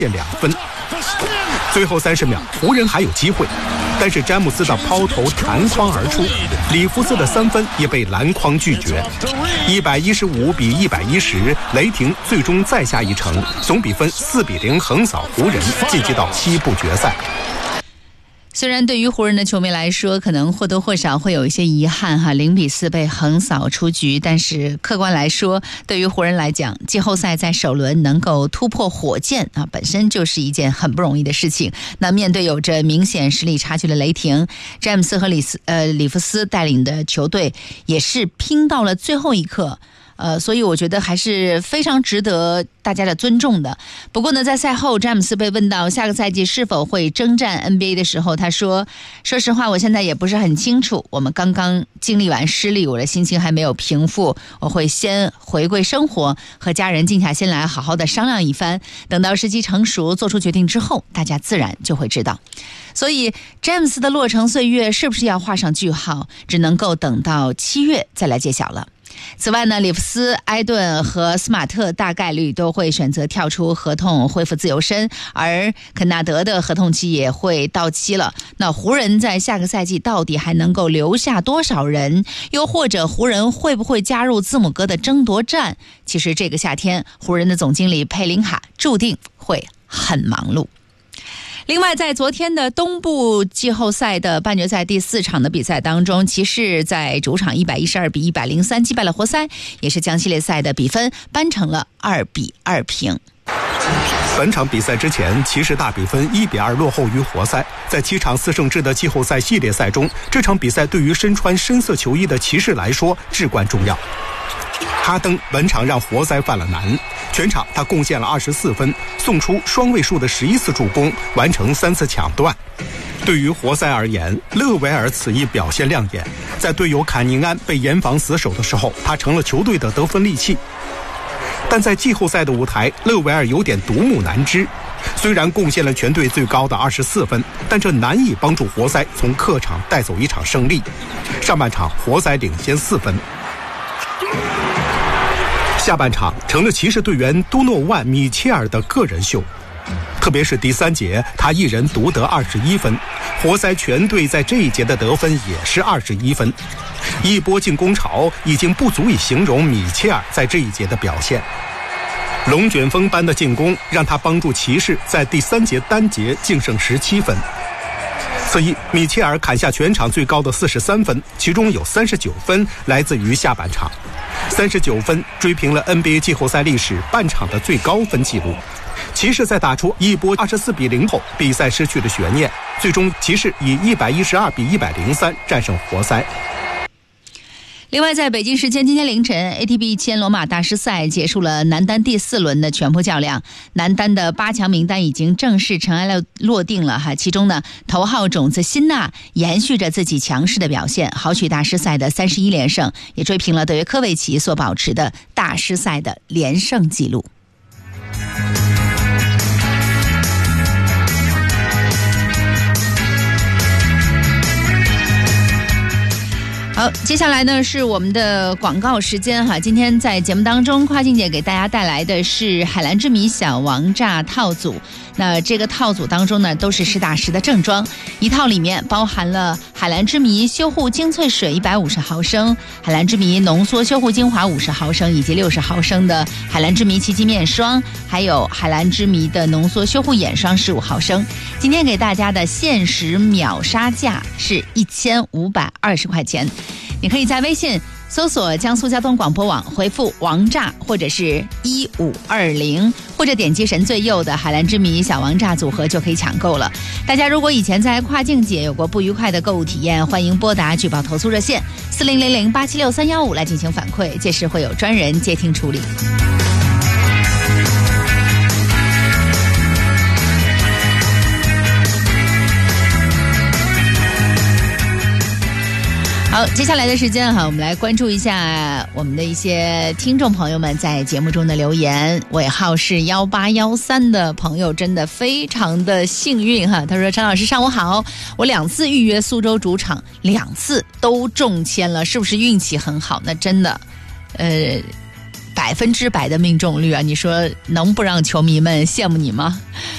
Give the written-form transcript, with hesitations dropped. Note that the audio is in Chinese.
2分。最后30秒，湖人还有机会，但是詹姆斯的抛投弹框而出，里弗斯的3分也被篮筐拒绝。115-110，雷霆最终再下一城，总比分4-0横扫湖人，晋级到西部决赛。 虽然对于湖人的球迷来说可能或多或少会有一些遗憾0-4被横扫出局，但是客观来说，对于湖人来讲，季后赛在首轮能够突破火箭本身就是一件很不容易的事情。那面对有着明显实力差距的雷霆，詹姆斯和里弗斯带领的球队也是拼到了最后一刻。所以我觉得还是非常值得大家的尊重的。不过呢，在赛后詹姆斯被问到下个赛季是否会征战 NBA 的时候，他说，说实话我现在也不是很清楚，我们刚刚经历完失利，我的心情还没有平复，我会先回归生活，和家人静下心来好好的商量一番，等到时机成熟做出决定之后，大家自然就会知道。所以詹姆斯的落成岁月是不是要画上句号，只能够等到7月再来揭晓了。此外呢，里弗斯、埃顿和斯马特大概率都会选择跳出合同恢复自由身，而肯纳德的合同期也会到期了。那湖人在下个赛季到底还能够留下多少人？又或者湖人会不会加入字母哥的争夺战？其实这个夏天，湖人的总经理佩林卡注定会很忙碌。另外，在昨天的东部季后赛的半决赛第4场的比赛当中，骑士在主场112-103击败了活塞，也是将系列赛的比分扳成了2-2平。 本场比赛之前，骑士大比分1-2落后于活塞。在7场4胜制的季后赛系列赛中，这场比赛对于身穿深色球衣的骑士来说至关重要。哈登本场让活塞犯了难，全场他贡献了24分，送出双位数的11次助攻，完成3次抢断。对于活塞而言，勒维尔此役表现亮眼，在队友坎宁安被严防死守的时候，他成了球队的得分利器。但在季后赛的舞台，勒维尔有点独木难支，虽然贡献了全队最高的24分，但这难以帮助活塞从客场带走一场胜利。上半场活塞领先4分，下半场成了骑士队员多诺万·米切尔的个人秀，特别是第3节，他一人独得21分，活塞全队在这一节的得分也是21分。一波进攻潮已经不足以形容米切尔在这一节的表现。龙卷风般的进攻让他帮助骑士在第3节单节净胜17分。此役米切尔砍下全场最高的43分，其中有39分来自于下半场，39分追平了 NBA 季后赛历史半场的最高分纪录。骑士在打出一波24-0后，比赛失去了悬念，最终骑士以112-103战胜活塞。 另外，在北京时间今天凌晨 ATP 1000罗马大师赛结束了男单第4轮的全部较量，男单的8强名单已经正式尘埃落定了其中呢，头号种子辛纳延续着自己强势的表现，豪取大师赛的31连胜，也追平了德约科维奇所保持的大师赛的连胜纪录。好，接下来呢是我们的广告时间今天在节目当中，跨境姐给大家带来的是海蓝之谜小王炸套组。那这个套组当中呢，都是实打实的正装，一套里面包含了海蓝之谜修护精粹水150毫升、海蓝之谜浓缩修护精华50毫升以及60毫升的海蓝之谜奇迹面霜，还有海蓝之谜的浓缩修护眼霜15毫升。今天给大家的限时秒杀价是1520块钱。你可以在微信搜索江苏交通广播网，回复王炸或者是1520，或者点击神最右的海蓝之谜小王炸组合就可以抢购了。大家如果以前在跨境节有过不愉快的购物体验，欢迎拨打举报投诉热线4000876315来进行反馈，届时会有专人接听处理。好，接下来的时间我们来关注一下我们的一些听众朋友们在节目中的留言。尾号是1813的朋友真的非常的幸运他说，张老师上午好，我2次预约苏州主场，2次都中签了，是不是运气很好？那真的100%的命中率你说能不让球迷们羡慕你吗？